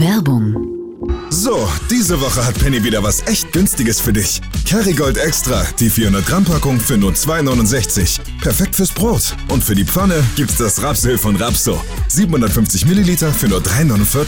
Werbung. So, diese Woche hat Penny wieder was echt Günstiges für dich. Kerrygold Extra, die 400 Gramm Packung für nur 2,69. Perfekt fürs Brot. Und für die Pfanne gibt's das Rapsöl von Rapso. 750 Milliliter für nur 3,49.